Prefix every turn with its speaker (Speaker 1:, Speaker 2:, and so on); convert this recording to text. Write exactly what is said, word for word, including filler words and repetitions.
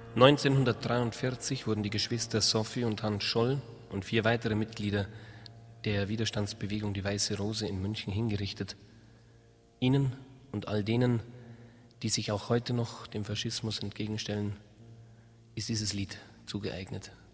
Speaker 1: neunzehnhundertdreiundvierzig wurden die Geschwister Sophie und Hans Scholl und vier weitere Mitglieder der Widerstandsbewegung Die Weiße Rose in München hingerichtet. Ihnen und all denen, die sich auch heute noch dem Faschismus entgegenstellen, ist dieses Lied zugeeignet.